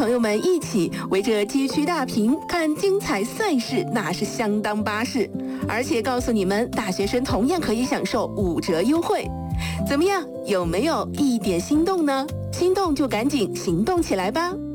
朋友们一起围着街区大屏看精彩赛事，那是相当巴适。而且告诉你们，大学生同样可以享受5折优惠。怎么样？有没有一点心动呢？心动就赶紧行动起来吧！